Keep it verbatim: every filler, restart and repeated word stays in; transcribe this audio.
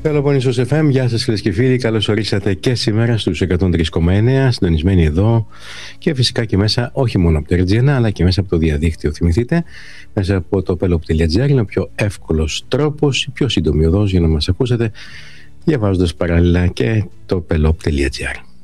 Πελοπόννησος εφ εμ, γεια σας φίλες και φίλοι, καλώς ορίσατε και σήμερα στους εκατόν τρία κόμμα εννέα, συντονισμένοι εδώ και φυσικά και μέσα, όχι μόνο από το Ρετζιένα, αλλά και μέσα από το διαδίκτυο. Θυμηθείτε, μέσα από το πελοπ τελεία τζι άρ είναι ο πιο εύκολος τρόπος, η πιο σύντομη οδός για να μας ακούσετε, διαβάζοντας παράλληλα και το πελοπ τελεία τζι άρ.